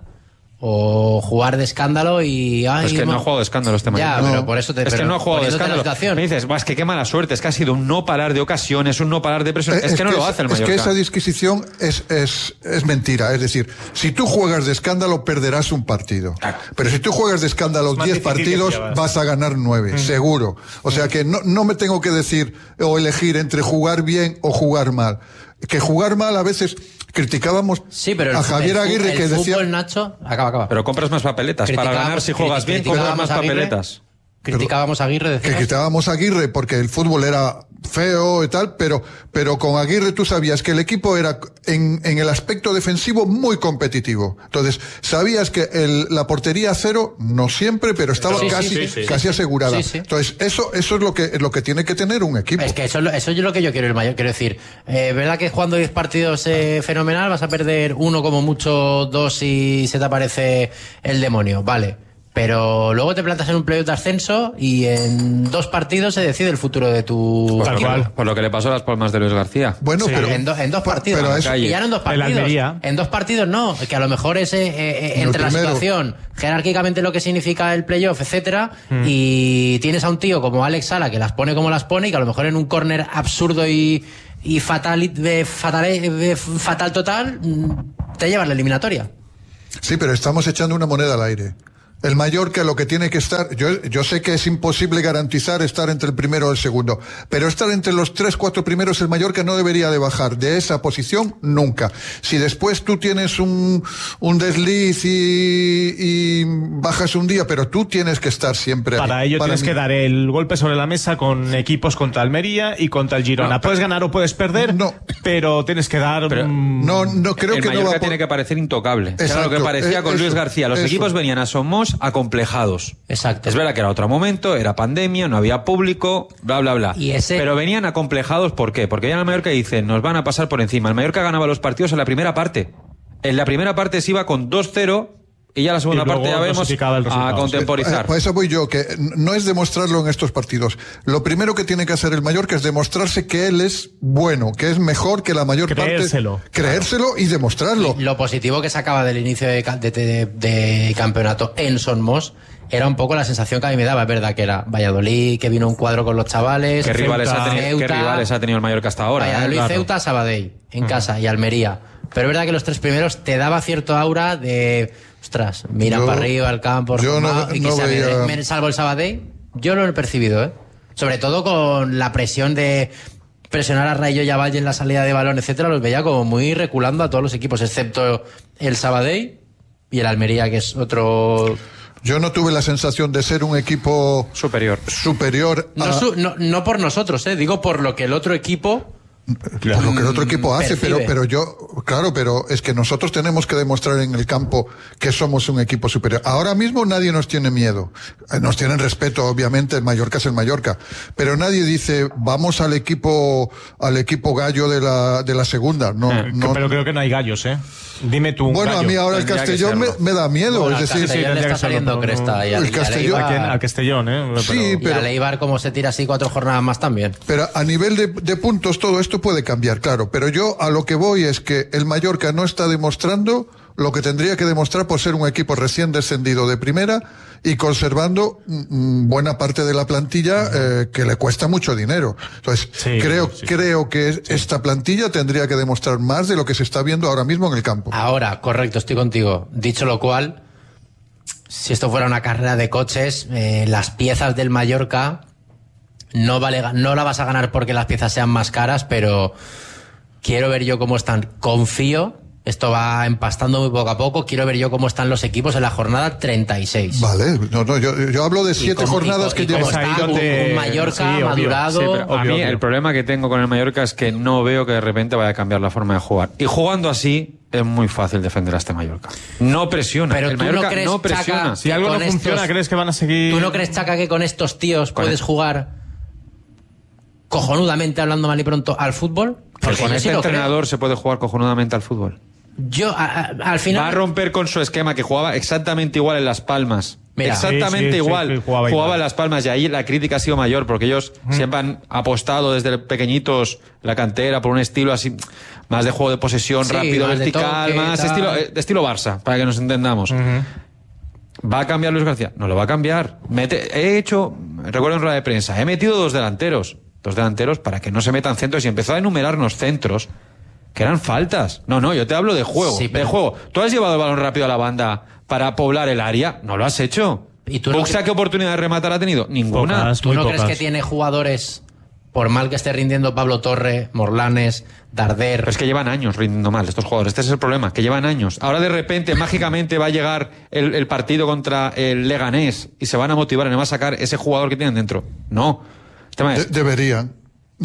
[SPEAKER 2] o jugar de escándalo y... ay,
[SPEAKER 4] Es que no ha jugado de escándalo este
[SPEAKER 2] Ya,
[SPEAKER 4] Mallorca.
[SPEAKER 2] pero por eso te...
[SPEAKER 4] Es que
[SPEAKER 2] pero
[SPEAKER 4] no ha jugado de
[SPEAKER 2] poniéndote en la
[SPEAKER 4] escándalo.
[SPEAKER 2] situación.
[SPEAKER 4] Me dices, es que qué mala suerte, es que ha sido un no parar de ocasiones, un no parar de presión. Es que no lo hace el
[SPEAKER 3] Es
[SPEAKER 4] Mallorca.
[SPEAKER 3] que esa disquisición es mentira. Es decir, si tú juegas de escándalo, perderás un partido. Pero si tú juegas de escándalo
[SPEAKER 1] Es más
[SPEAKER 3] 10
[SPEAKER 1] difícil que
[SPEAKER 3] partidos,
[SPEAKER 1] pierdas.
[SPEAKER 3] vas a ganar 9, seguro. O sea que no me tengo que decir o elegir entre jugar bien o jugar mal. Que jugar mal a veces criticábamos
[SPEAKER 2] Sí, pero
[SPEAKER 3] a Javier Aguirre, que decía...
[SPEAKER 2] fútbol, Nacho... Acaba.
[SPEAKER 4] Pero compras más papeletas. Para
[SPEAKER 2] Criticábamos-
[SPEAKER 4] ganar, si juegas bien, compras
[SPEAKER 2] criticábamos
[SPEAKER 4] más
[SPEAKER 2] a Aguirre.
[SPEAKER 4] papeletas.
[SPEAKER 2] Criticábamos a Aguirre, decías.
[SPEAKER 3] Que criticábamos a Aguirre porque el fútbol era feo y tal, pero con Aguirre tú sabías que el equipo era en el aspecto defensivo muy competitivo. Entonces, sabías que la portería a cero, no siempre, pero estaba casi asegurada.
[SPEAKER 2] Sí.
[SPEAKER 3] Entonces, eso es lo que tiene que tener un equipo.
[SPEAKER 2] Es que eso es lo que yo quiero el mayor. Quiero decir, ¿verdad que jugando 10 partidos fenomenal vas a perder uno como mucho, 2 y se te aparece el demonio? Vale. Pero luego te plantas en un playoff de ascenso y en 2 partidos se decide el futuro de tu equipo.
[SPEAKER 4] Por lo que le pasó a Las Palmas de Luis García.
[SPEAKER 3] Bueno, pero
[SPEAKER 2] en 2 partidos.
[SPEAKER 3] Pero eso,
[SPEAKER 2] y ya no en 2 partidos. En 2 partidos no, que a lo mejor es entre la situación, jerárquicamente lo que significa el playoff, etcétera, y tienes a un tío como Alex Sala que las pone como las pone y que a lo mejor en un córner absurdo y fatal total te llevas la eliminatoria.
[SPEAKER 3] Sí, pero estamos echando una moneda al aire. El Mallorca lo que tiene que estar, yo sé que es imposible garantizar estar entre el primero o el segundo, pero estar entre los 3-4 primeros el Mallorca no debería de bajar de esa posición nunca. Si después tú tienes un desliz y bajas un día, pero tú tienes que estar siempre
[SPEAKER 1] para
[SPEAKER 3] ahí.
[SPEAKER 1] ello tienes que dar el golpe sobre la mesa con equipos contra Almería y contra el Girona. Puedes ganar o puedes perder, pero tienes que dar...
[SPEAKER 3] No creo que
[SPEAKER 4] Mallorca tiene que parecer intocable.
[SPEAKER 3] Exacto,
[SPEAKER 4] era lo que parecía con Luis García. Los equipos venían a Somos acomplejados.
[SPEAKER 2] Exacto.
[SPEAKER 4] Es verdad que era otro momento, era pandemia, no había público, bla, bla, bla. Pero venían acomplejados, ¿por qué? Porque ya en el Mallorca dicen, nos van a pasar por encima. El Mallorca ganaba los partidos en la primera parte. En la primera parte se iba con 2-0 y ya la segunda parte ya vemos a contemporizar.
[SPEAKER 3] Por eso voy yo, que no es demostrarlo en estos partidos. Lo primero que tiene que hacer el Mallorca es demostrarse que él es bueno, que es mejor que la mayor parte. Creérselo y demostrarlo.
[SPEAKER 2] Y lo positivo que sacaba del inicio de campeonato en Son Mos era un poco la sensación que a mí me daba. Es verdad que era Valladolid, que vino un cuadro con los chavales.
[SPEAKER 4] ¿Qué rivales ha tenido el Mallorca hasta ahora?
[SPEAKER 2] Valladolid, Ceuta, Sabadell, en casa, y Almería. Pero es verdad que los 3 primeros te daba cierto aura de... Ostras, miran para arriba al campo, salvo el Sabadell, yo lo he percibido, sobre todo con la presión de presionar a Rayo y a Valle en la salida de balón, etcétera, los veía como muy reculando a todos los equipos, excepto el Sabadell y el Almería, que es otro...
[SPEAKER 3] Yo no tuve la sensación de ser un equipo
[SPEAKER 4] superior
[SPEAKER 2] no por nosotros, digo por lo que el otro equipo...
[SPEAKER 3] Por lo que el otro equipo hace, pero es que nosotros tenemos que demostrar en el campo que somos un equipo superior. Ahora mismo nadie nos tiene miedo, nos tienen respeto, obviamente, el Mallorca es el Mallorca, pero nadie dice vamos al equipo gallo de la segunda.
[SPEAKER 1] Pero creo que no hay gallos, Dime tú.
[SPEAKER 3] Bueno, gallo. A mí ahora el Castellón me da miedo.
[SPEAKER 2] Bueno,
[SPEAKER 3] es decir,
[SPEAKER 2] le está saliendo cresta.
[SPEAKER 3] El Castellón.
[SPEAKER 1] Al Castellón,
[SPEAKER 3] Sí,
[SPEAKER 2] pero. Y a Leibar, como se tira así 4 jornadas más también.
[SPEAKER 3] Pero a nivel de puntos, todo esto puede cambiar, claro. Pero yo a lo que voy es que el Mallorca no está demostrando lo que tendría que demostrar por ser un equipo recién descendido de primera y conservando buena parte de la plantilla que le cuesta mucho dinero. Entonces, creo que esta plantilla tendría que demostrar más de lo que se está viendo ahora mismo en el campo.
[SPEAKER 2] Ahora, correcto, estoy contigo. Dicho lo cual, si esto fuera una carrera de coches, las piezas del Mallorca no la vas a ganar porque las piezas sean más caras, pero quiero ver yo cómo están. Confío. Esto va empastando muy poco a poco. Quiero ver yo cómo están los equipos en la jornada 36.
[SPEAKER 3] Vale, yo hablo de 7 jornadas que llevamos.
[SPEAKER 2] Un Mallorca madurado.
[SPEAKER 4] Sí, pero a mí el problema que tengo con el Mallorca es que no veo que de repente vaya a cambiar la forma de jugar. Y jugando así es muy fácil defender a este Mallorca. No presiona.
[SPEAKER 2] Pero
[SPEAKER 4] el Mallorca no presiona.
[SPEAKER 1] Chaka, si algo no funciona, ¿crees que van a seguir?
[SPEAKER 2] ¿Tú no crees, Chaka, que con estos tíos puedes jugar cojonudamente, hablando mal y pronto, al fútbol?
[SPEAKER 4] Porque con este entrenador se puede jugar cojonudamente al fútbol.
[SPEAKER 2] Yo, al final...
[SPEAKER 4] Va a romper con su esquema, que jugaba exactamente igual en Las Palmas.
[SPEAKER 2] Mira,
[SPEAKER 4] exactamente igual. Jugaba en Las Palmas y ahí la crítica ha sido mayor porque ellos siempre han apostado desde pequeñitos la cantera por un estilo así, más de juego de posesión, rápido, vertical, toque, más estilo Barça, para que nos entendamos. ¿Va a cambiar Luis García? No lo va a cambiar. Recuerdo en rueda de prensa, he metido 2 delanteros para que no se metan centros y empezó a enumerarnos centros que eran faltas. No, yo te hablo de juego.
[SPEAKER 2] Sí, pero...
[SPEAKER 4] de juego. ¿Tú has llevado el balón rápido a la banda para poblar el área? No lo has hecho.
[SPEAKER 2] ¿Y tú
[SPEAKER 4] ¿Buxa qué oportunidad de rematar ha tenido? Ninguna.
[SPEAKER 2] ¿Tú no crees que tiene jugadores por mal que esté rindiendo Pablo Torre, Morlanes, Darder...
[SPEAKER 4] Pero es que llevan años rindiendo mal estos jugadores. Este es el problema, que llevan años. Ahora de repente, mágicamente, va a llegar el partido contra el Leganés y se van a motivar y no va a sacar ese jugador que tienen dentro. No. El tema es,
[SPEAKER 3] Deberían.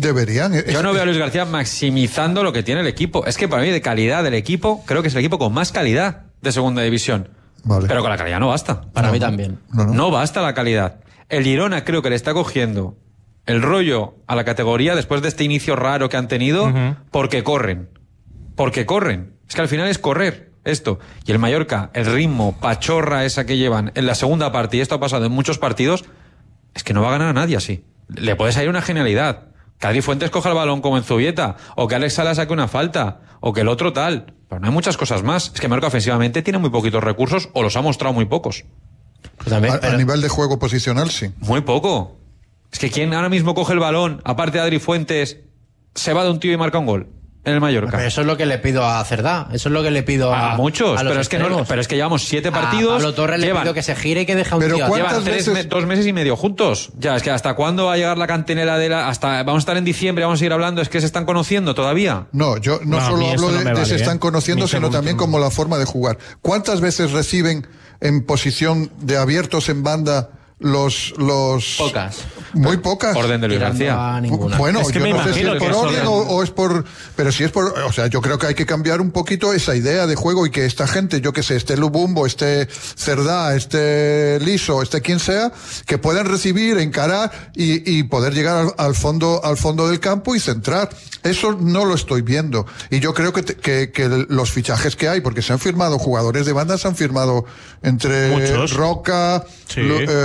[SPEAKER 4] yo no veo a Luis García maximizando lo que tiene el equipo. Es que para mí, de calidad del equipo, creo que es el equipo con más calidad de segunda división.
[SPEAKER 3] Vale.
[SPEAKER 4] Pero con la calidad no basta.
[SPEAKER 2] Para mí también.
[SPEAKER 4] No basta la calidad. El Girona creo que le está cogiendo el rollo a la categoría después de este inicio raro que han tenido, porque corren. Porque corren. Es que al final es correr esto. Y el Mallorca, el ritmo, pachorra esa que llevan en la segunda parte, y esto ha pasado en muchos partidos, es que no va a ganar a nadie así. Le puede salir una genialidad. Que Adri Fuentes coja el balón como en Zubieta, o que Alex Sala saque una falta, o que el otro tal. Pero no hay muchas cosas más. Es que Mallorca ofensivamente tiene muy poquitos recursos, o los ha mostrado muy pocos.
[SPEAKER 2] Pues también,
[SPEAKER 3] A nivel de juego posicional, sí.
[SPEAKER 4] Muy poco. Es que quien ahora mismo coge el balón, aparte de Adri Fuentes, se va de un tío y marca un gol en el Mallorca.
[SPEAKER 2] Pero eso es lo que le pido a Cerdá, eso es lo que le pido a
[SPEAKER 4] muchos,
[SPEAKER 2] a los
[SPEAKER 4] pero es que no,
[SPEAKER 2] extremos.
[SPEAKER 4] pero es que llevamos 7 partidos.
[SPEAKER 2] A Pablo Torres le pido que se gire y que deje a un
[SPEAKER 3] Pero
[SPEAKER 2] tío.
[SPEAKER 3] ¿cuántas
[SPEAKER 4] Llevan 2 meses y medio juntos. Ya, es que hasta cuándo va a llegar la cantinela hasta vamos a estar en diciembre, vamos a ir hablando, es que se están conociendo todavía.
[SPEAKER 3] No, yo no
[SPEAKER 1] No, a
[SPEAKER 3] solo
[SPEAKER 1] mí
[SPEAKER 3] hablo
[SPEAKER 1] eso no me
[SPEAKER 3] de
[SPEAKER 1] vale,
[SPEAKER 3] se están
[SPEAKER 1] ¿eh?
[SPEAKER 3] conociendo,
[SPEAKER 1] Mi
[SPEAKER 3] sino
[SPEAKER 1] segundo.
[SPEAKER 3] también como la forma de jugar. ¿Cuántas veces reciben en posición de abiertos en banda los
[SPEAKER 2] Pocas.
[SPEAKER 3] Muy pocas.
[SPEAKER 4] Orden de Luis
[SPEAKER 2] Tirando
[SPEAKER 4] García.
[SPEAKER 2] a ninguna.
[SPEAKER 3] Bueno,
[SPEAKER 1] Es que
[SPEAKER 3] yo
[SPEAKER 1] me
[SPEAKER 3] no sé si
[SPEAKER 1] imagino
[SPEAKER 3] es
[SPEAKER 1] que
[SPEAKER 3] por
[SPEAKER 1] eso
[SPEAKER 3] orden
[SPEAKER 1] de-
[SPEAKER 3] o es por... Pero si es por... O sea, yo creo que hay que cambiar un poquito esa idea de juego y que esta gente, yo que sé, este Lubumbo, este Cerdá, este Liso, este quien sea, que puedan recibir, encarar y poder llegar al fondo del campo y centrar. Eso no lo estoy viendo. Y yo creo que los fichajes que hay, porque se han firmado jugadores de banda, se han firmado entre
[SPEAKER 1] Muchos.
[SPEAKER 3] Roca,
[SPEAKER 1] Sí.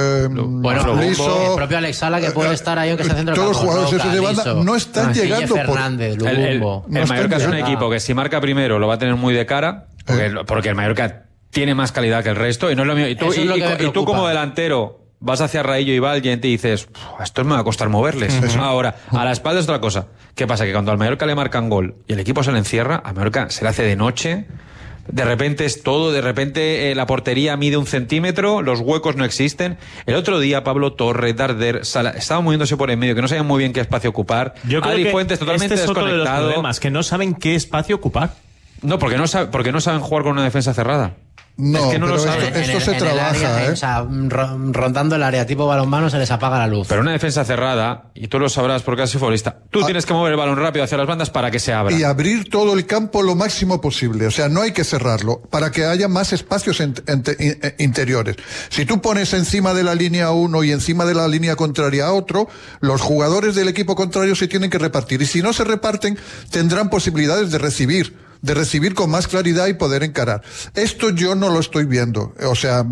[SPEAKER 2] Bueno,
[SPEAKER 3] Liso,
[SPEAKER 2] el propio Alex Sala que puede estar ahí aunque sea centro del
[SPEAKER 3] todos los
[SPEAKER 2] campo,
[SPEAKER 3] jugadores
[SPEAKER 2] Roca,
[SPEAKER 3] esos de banda
[SPEAKER 2] Liso,
[SPEAKER 3] no están
[SPEAKER 2] Guille
[SPEAKER 3] llegando por...
[SPEAKER 2] Fernández,
[SPEAKER 4] El
[SPEAKER 2] Lubumbo.
[SPEAKER 3] No
[SPEAKER 4] Mallorca es un
[SPEAKER 3] están
[SPEAKER 4] equipo que si marca primero lo va a tener muy de cara, porque el Mallorca tiene más calidad que el resto y no es lo mío. Y tú,
[SPEAKER 2] Eso es lo que me
[SPEAKER 4] y tú
[SPEAKER 2] preocupa.
[SPEAKER 4] como delantero vas hacia Raillo y Valiente y dices, esto me va a costar moverles. Ahora, a la espalda es otra cosa. ¿Qué pasa? Que cuando al Mallorca le marcan gol y el equipo se le encierra, a Mallorca se le hace de noche. De repente es todo, de repente la portería mide 1 centímetro, los huecos no existen. El otro día Pablo Torre, Darder, Sala, estaban moviéndose por en medio, que no sabían muy bien qué espacio ocupar.
[SPEAKER 1] Yo creo
[SPEAKER 4] Adri
[SPEAKER 1] que
[SPEAKER 4] Fuentes totalmente
[SPEAKER 1] este es otro de los
[SPEAKER 4] desconectado.
[SPEAKER 1] problemas, que no saben qué espacio ocupar.
[SPEAKER 4] No, porque no saben jugar con una defensa cerrada.
[SPEAKER 3] No,
[SPEAKER 4] es que no lo
[SPEAKER 3] pero
[SPEAKER 4] saben.
[SPEAKER 3] esto se
[SPEAKER 2] el
[SPEAKER 3] trabaja,
[SPEAKER 2] área,
[SPEAKER 3] ¿eh?
[SPEAKER 2] o sea, rondando el área tipo balonmano se les apaga la luz.
[SPEAKER 4] Pero una defensa cerrada, y tú lo sabrás porque has sido futbolista, tú tienes que mover el balón rápido hacia las bandas para que se abra.
[SPEAKER 3] Y abrir todo el campo lo máximo posible. O sea, no hay que cerrarlo para que haya más espacios interiores. Si tú pones encima de la línea uno y encima de la línea contraria a otro, los jugadores del equipo contrario se tienen que repartir. Y si no se reparten, tendrán posibilidades de recibir con más claridad y poder encarar. Esto yo no lo estoy viendo. O sea,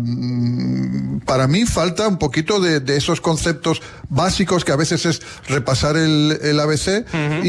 [SPEAKER 3] para mí falta un poquito de esos conceptos básicos que a veces es repasar el ABC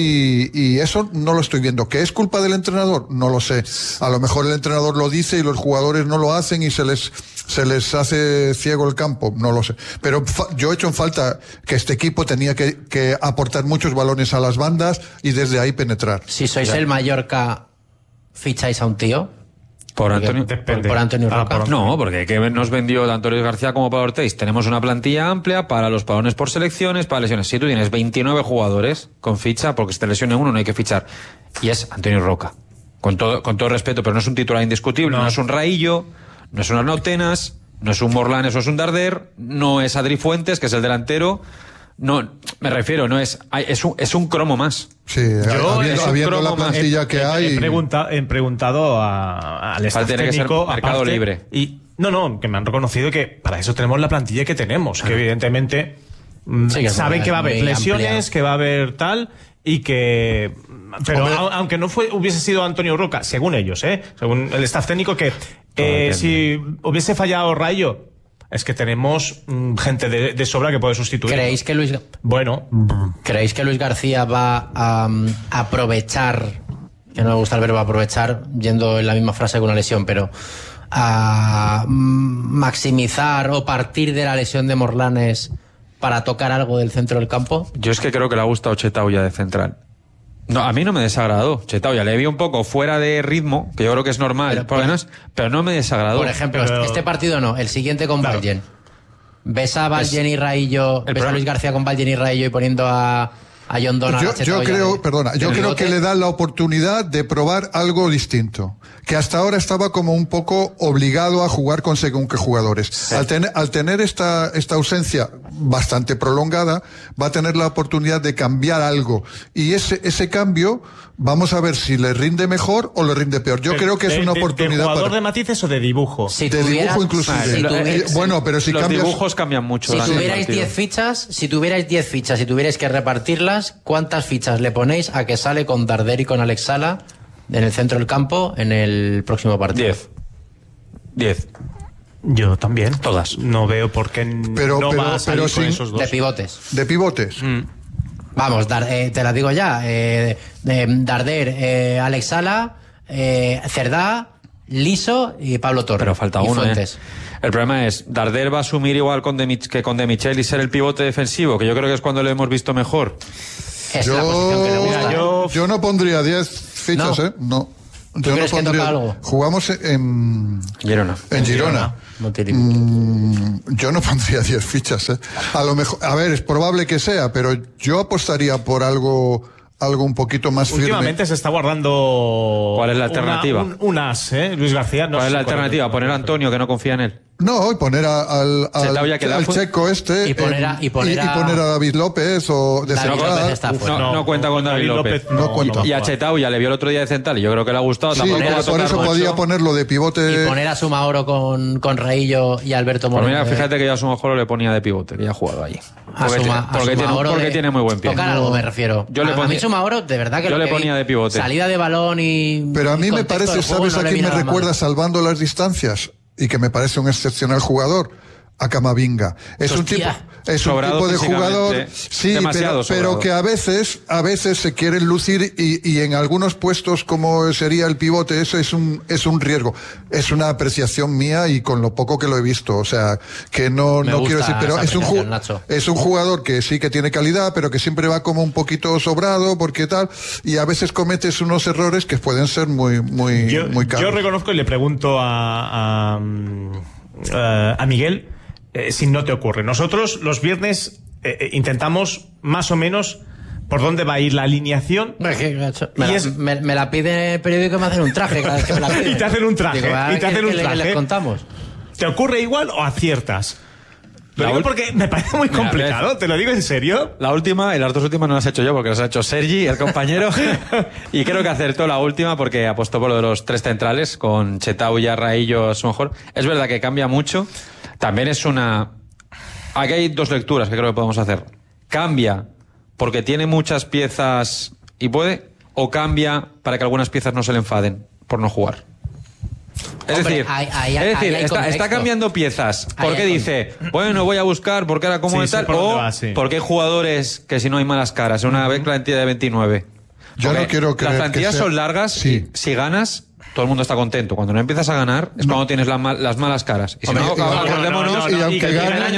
[SPEAKER 3] y eso no lo estoy viendo. ¿Qué es culpa del entrenador? No lo sé. A lo mejor el entrenador lo dice y los jugadores no lo hacen y se les hace ciego el campo, no lo sé. Pero yo he hecho en falta que este equipo tenía que aportar muchos balones a las bandas y desde ahí penetrar.
[SPEAKER 2] Si sois el Mallorca, ¿ficháis a un tío?
[SPEAKER 4] Por Antonio.
[SPEAKER 2] Por Antonio Roca.
[SPEAKER 4] No, porque ¿qué nos vendió tanto Luis García como Pablo Ortiz? Tenemos una plantilla amplia para los balones por selecciones, para lesiones. Si tú tienes 29 jugadores con ficha, porque si te lesione uno no hay que fichar. Y es Antonio Roca. Con todo respeto, pero no es un titular indiscutible, no es un Raillo, no es un Arnau Tenas, no es un Morlanes o es un Darder, no es Adri Fuentes, que es el delantero. No, me refiero, no es un cromo más.
[SPEAKER 3] Sí,
[SPEAKER 1] es un
[SPEAKER 3] habiendo la
[SPEAKER 4] cromo más.
[SPEAKER 3] plantilla que hay.
[SPEAKER 1] He preguntado al staff
[SPEAKER 4] Tiene que ser
[SPEAKER 1] técnico
[SPEAKER 4] mercado
[SPEAKER 1] aparte,
[SPEAKER 4] libre.
[SPEAKER 1] Y no, que me han reconocido que para eso tenemos la plantilla que tenemos, que evidentemente
[SPEAKER 2] Sí, que
[SPEAKER 1] saben que va a haber
[SPEAKER 2] muy
[SPEAKER 1] lesiones,
[SPEAKER 2] amplia.
[SPEAKER 1] que va a haber tal y que pero
[SPEAKER 3] Hombre.
[SPEAKER 1] aunque no hubiese sido Antonio Roca, según ellos, según el staff técnico, que si hubiese fallado Rayo, es que tenemos gente de sobra que puede sustituir.
[SPEAKER 2] ¿Creéis que Luis García va a aprovechar, que no me gusta el verbo aprovechar, yendo en la misma frase que una lesión, pero a maximizar o partir de la lesión de Morlanes para tocar algo del centro del campo?
[SPEAKER 4] Yo es que creo que le ha gustado Chetauya de central. No, a mí no me desagradó. Chetauya le vi un poco fuera de ritmo, que yo creo que es normal, pero no me desagradó.
[SPEAKER 2] Por ejemplo,
[SPEAKER 1] Pero-
[SPEAKER 2] este partido no, el siguiente con Valgen. ¿Ves a Valgen y Raillo, ves a Luis García con Valgen y Raillo y poniendo a a John Donald.
[SPEAKER 3] Yo creo que le dan la oportunidad de probar algo distinto, que hasta ahora estaba como un poco obligado a jugar con según qué jugadores. Sí. Al tener esta ausencia bastante prolongada, va a tener la oportunidad de cambiar algo, y ese cambio vamos a ver si le rinde mejor o le rinde peor. Yo creo que es una oportunidad.
[SPEAKER 1] ¿De jugador de matices o de dibujo?
[SPEAKER 3] De dibujo inclusive. Bueno, pero si
[SPEAKER 4] los dibujos cambian mucho.
[SPEAKER 2] Si tuvierais 10 fichas, si tuvierais que repartirlas, ¿cuántas fichas le ponéis a que sale con Darder y con Alex Sala en el centro del campo en el próximo partido?
[SPEAKER 4] 10.
[SPEAKER 1] Yo también.
[SPEAKER 4] Todas.
[SPEAKER 1] No veo por qué no va a salir con esos dos.
[SPEAKER 2] De pivotes. Vamos, te la digo ya. Darder, Alex Sala, Cerdá, Liso y Pablo Torre.
[SPEAKER 4] Pero falta uno. El problema es, Darder va a asumir igual que con De Michel y ser el pivote defensivo, que yo creo que es cuando lo hemos visto mejor.
[SPEAKER 2] Es la posición que le gusta.
[SPEAKER 3] Yo no pondría 10 fichas, No.
[SPEAKER 2] ¿Tú crees que toca algo?
[SPEAKER 3] Jugamos en Girona. Yo no pondría 10 fichas, A lo mejor, a ver, es probable que sea, pero yo apostaría por algo un poquito más firme.
[SPEAKER 1] Últimamente se está guardando.
[SPEAKER 4] ¿Cuál es la alternativa?
[SPEAKER 1] Un as, Luis García.
[SPEAKER 4] ¿Cuál es la alternativa? ¿Poner a Antonio, que no confía en él?
[SPEAKER 3] No, y poner al checo
[SPEAKER 2] y poner
[SPEAKER 3] a David López o de central.
[SPEAKER 4] No cuenta con David López.
[SPEAKER 3] No cuenta.
[SPEAKER 4] Y a Chetau ya le vio el otro día de central y yo creo que le ha gustado.
[SPEAKER 3] Sí, por eso podía ponerlo de pivote.
[SPEAKER 2] Y poner a Sumaoro con Raillo y Alberto Moreno.
[SPEAKER 4] Pues mira, fíjate que yo a Sumaoro le ponía de pivote, que ya ha jugado allí. Porque tiene muy buen pie.
[SPEAKER 2] Tocar algo me refiero. A mí Sumaoro, de verdad que
[SPEAKER 4] yo le ponía de pivote.
[SPEAKER 2] Salida de balón y.
[SPEAKER 3] Pero a mí me parece, ¿sabes a quién me recuerda salvando las distancias? Y que me parece un excepcional jugador, a Camavinga. Es un tipo de jugador, sí, pero que a veces se quieren lucir y en algunos puestos como sería el pivote, eso es un riesgo. Es una apreciación mía y con lo poco que lo he visto, o sea, que no quiero decir, pero es un jugador que sí que tiene calidad, pero que siempre va como un poquito sobrado, porque tal, y a veces cometes unos errores que pueden ser muy caros.
[SPEAKER 1] Yo reconozco y le pregunto a Miguel, si no te ocurre. Nosotros los viernes intentamos más o menos por dónde va a ir la alineación.
[SPEAKER 2] Me la pide el periódico y me hacen un traje cada vez que me la piden.
[SPEAKER 1] Y te hacen un traje.
[SPEAKER 2] ¿Qué les contamos?
[SPEAKER 1] ¿Te ocurre igual o aciertas? Lo digo porque me parece muy complicado, te lo digo en serio.
[SPEAKER 4] La última y las dos últimas no las he hecho yo porque las ha hecho Sergi, el compañero. Y creo que acertó la última porque apostó por lo de los 3 centrales con Chetau y Raillo a su mejor. Es verdad que cambia mucho. También es aquí hay 2 lecturas que creo que podemos hacer. Cambia porque tiene muchas piezas y puede, o cambia para que algunas piezas no se le enfaden por no jugar. Es decir, está cambiando piezas porque dice, bueno, voy a buscar porque ahora como tal, o porque hay jugadores que si no hay malas caras, una plantilla de 29.
[SPEAKER 3] Yo no quiero creer
[SPEAKER 4] las plantillas son largas, si ganas, todo el mundo está contento. Cuando no empiezas a ganar es cuando tienes las malas caras. Y si acordémonos,
[SPEAKER 3] y aunque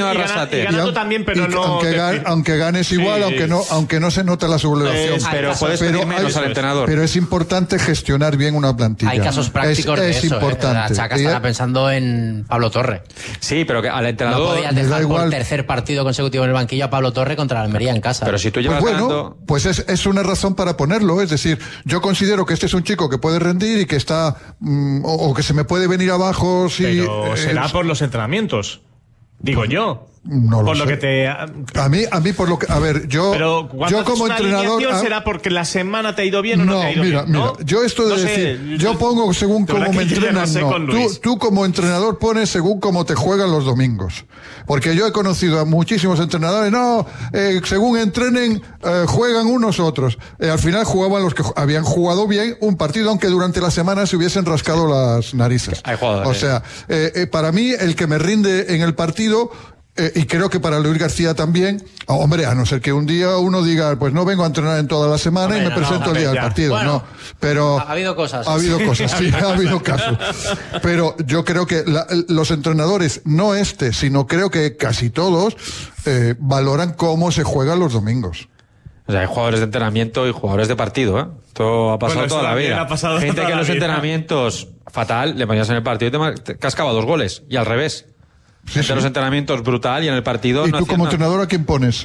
[SPEAKER 3] ganes igual, aunque no se note la sublevación.
[SPEAKER 4] Pero puedes pedir menos al entrenador.
[SPEAKER 3] Pero es importante gestionar bien una plantilla.
[SPEAKER 2] Hay casos prácticos de eso.
[SPEAKER 3] Importante.
[SPEAKER 2] Chaca estaba pensando en Pablo Torre.
[SPEAKER 4] Sí, pero que al entrenador
[SPEAKER 2] no podías dejar por tercer partido consecutivo en el banquillo a Pablo Torre contra la Almería en casa.
[SPEAKER 4] Pero si tú llevas ganando...
[SPEAKER 3] pues es una razón para ponerlo. Es decir, yo considero que este es un chico que puede rendir y que está o que se me puede venir abajo
[SPEAKER 1] pero será por los entrenamientos, digo yo.
[SPEAKER 3] No
[SPEAKER 1] por
[SPEAKER 3] lo
[SPEAKER 1] que
[SPEAKER 3] sé.
[SPEAKER 1] te
[SPEAKER 3] a mí por lo que yo como entrenador
[SPEAKER 1] será porque la semana te ha ido bien o no te ha ido bien, ¿no?
[SPEAKER 3] Mira, yo esto de decir, yo pongo según cómo me entrenan, tú como entrenador pones según cómo te juegan los domingos, porque yo he conocido a muchísimos entrenadores, según entrenen juegan unos otros, al final jugaban los que habían jugado bien un partido, aunque durante la semana se hubiesen rascado las narices. O sea, para mí el que me rinde en el partido, y creo que para Luis García también, hombre, a no ser que un día uno diga, pues no vengo a entrenar en toda la semana y me presento el día del partido. Bueno, pero
[SPEAKER 2] ha habido cosas.
[SPEAKER 3] Sí, ha habido casos. Pero yo creo que los entrenadores, no sino creo que casi todos, valoran cómo se juegan los domingos.
[SPEAKER 4] O sea, hay jugadores de entrenamiento y jugadores de partido, ¿eh? Esto ha pasado toda la vida. Gente que en los entrenamientos, fatal, le ponías en el partido y te cascaba 2 goles. Y al revés. Los entrenamientos brutal y en el partido
[SPEAKER 3] ¿Y tú como entrenador a quién pones?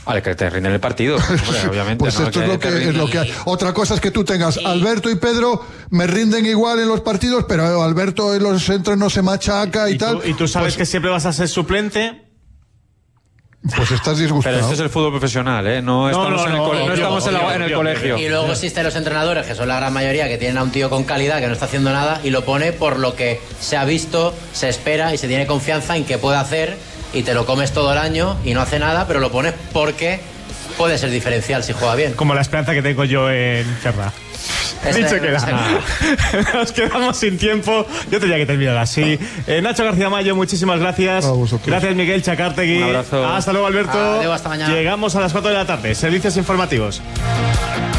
[SPEAKER 4] Vale, que te rinde el partido. Hombre, obviamente.
[SPEAKER 3] Pues
[SPEAKER 4] ¿no?
[SPEAKER 3] esto es lo que hay. Otra cosa es que tú tengas Alberto y Pedro me rinden igual en los partidos, pero Alberto en los entrenos se machaca y tal.
[SPEAKER 1] Y tú sabes
[SPEAKER 3] pues,
[SPEAKER 1] que siempre vas a ser suplente.
[SPEAKER 3] Pues estás disgustado.
[SPEAKER 4] Pero esto es el fútbol profesional, ¿eh? No estamos en el colegio.
[SPEAKER 2] Y luego existen los entrenadores, que son la gran mayoría, que tienen a un tío con calidad que no está haciendo nada y lo pone por lo que se ha visto, se espera y se tiene confianza en que puede hacer, y te lo comes todo el año y no hace nada, pero lo pones porque puede ser diferencial si juega bien.
[SPEAKER 1] Como la esperanza que tengo yo en Ferra. Dicho queda. Nos quedamos sin tiempo. Yo tenía que terminar así. Nacho García Mayo, muchísimas gracias. Gracias, Miguel Chacartegui.
[SPEAKER 4] Un abrazo.
[SPEAKER 1] Hasta luego, Alberto.
[SPEAKER 2] Adiós, hasta mañana.
[SPEAKER 1] Llegamos a las 4 de la tarde. Servicios informativos.